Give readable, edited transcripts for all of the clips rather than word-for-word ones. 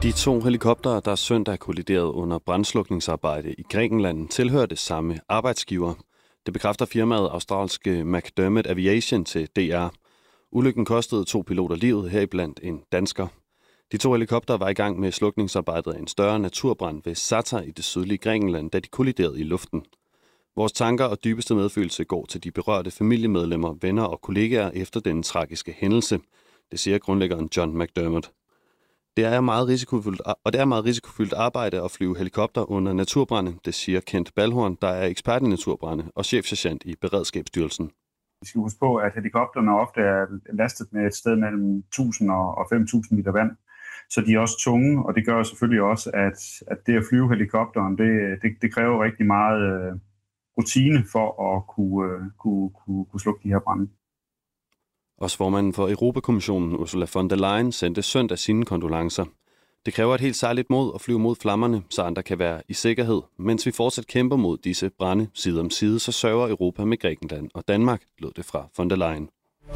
De 2 helikoptere, der søndag kolliderede under brandslukningsarbejde i Grækenland, tilhørte samme arbejdsgiver. Det bekræfter firmaet australske McDermott Aviation til DR. Ulykken kostede 2 piloter livet, heriblandt en dansker. De 2 helikoptere var i gang med slukningsarbejdet af en større naturbrand ved Sata i det sydlige Grækenland, da de kolliderede i luften. Vores tanker og dybeste medfølelse går til de berørte familiemedlemmer, venner og kollegaer efter den tragiske hændelse, det siger grundlæggeren John McDermott. Det er meget risikofyldt arbejde at flyve helikopter under naturbrande, det siger Kent Balhorn, der er ekspert i naturbrande og chefsergent i Beredskabsstyrelsen. Vi skal huske på, at helikopterne ofte er lastet med et sted mellem 1000 og 5000 liter vand, så de er også tunge, og det gør selvfølgelig også, at det at flyve helikopteren, det kræver rigtig meget rutine for at kunne slukke de her brande. Også formanden for Europakommissionen, Ursula von der Leyen, sendte søndag sine kondolencer. Det kræver et helt særligt mod at flyve mod flammerne, så andre kan være i sikkerhed. Mens vi fortsat kæmper mod disse brande side om side, så sørger Europa med Grækenland og Danmark, lød det fra von der Leyen.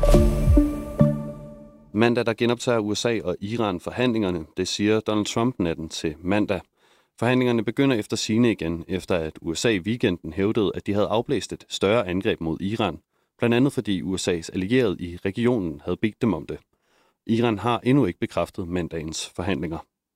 Mandag der genoptager USA og Iran forhandlingerne, det siger Donald Trump natten til mandag. Forhandlingerne begynder efter sigende igen, efter at USA i weekenden hævdede, at de havde afblæst et større angreb mod Iran. Blandt andet fordi USA's allierede i regionen havde bedt dem om det. Iran har endnu ikke bekræftet mandagens forhandlinger.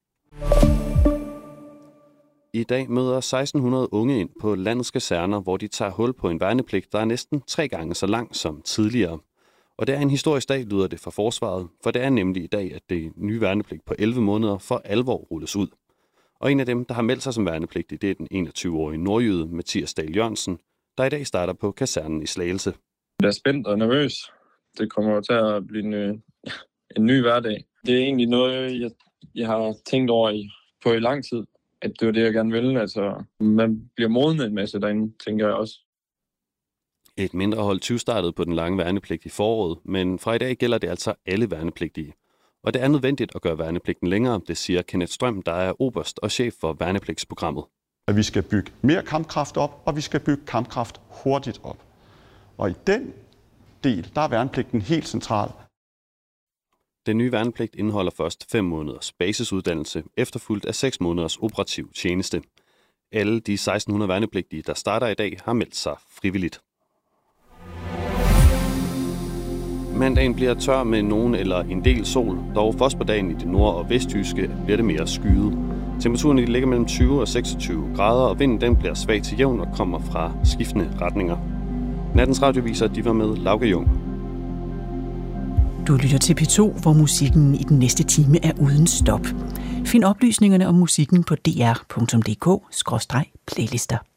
I dag møder 1600 unge ind på landets kaserner, hvor de tager hul på en værnepligt, der er næsten 3 gange så lang som tidligere. Og det er en historisk dag, lyder det fra forsvaret, for det er nemlig i dag, at det nye værnepligt på 11 måneder for alvor rulles ud. Og en af dem, der har meldt sig som værnepligtig, det er den 21-årige nordjyde Mathias Dahl Jørgensen, der i dag starter på kasernen i Slagelse. Jeg er spændt og nervøs. Det kommer til at blive en ny hverdag. Det er egentlig noget, jeg har tænkt over i lang tid, at det var det, jeg gerne ville. Altså, man bliver modnet en masse derinde, tænker jeg også. Et mindre hold 20 startede på den lange værnepligt i foråret, men fra i dag gælder det altså alle værnepligtige. Og det er nødvendigt at gøre værnepligten længere, det siger Kenneth Strøm, der er oberst og chef for værnepligtsprogrammet. At vi skal bygge mere kampkraft op, og vi skal bygge kampkraft hurtigt op. Og i den del, der er værnepligten helt central. Den nye værnepligt indeholder først 5 måneders basisuddannelse, efterfulgt af 6 måneders operativ tjeneste. Alle de 1600 værnepligtige, der starter i dag, har meldt sig frivilligt. Mandagen bliver tør med nogen eller en del sol, dog først på dagen i det nord- og vestjyske bliver det mere skyet. Temperaturen ligger mellem 20 og 26 grader, og vinden den bliver svag til jævn og kommer fra skiftende retninger. Nattens radioviser, de var med Lauke Jung. Du lytter til P2, hvor musikken i den næste time er uden stop. Find oplysningerne om musikken på dr.dk/playlister.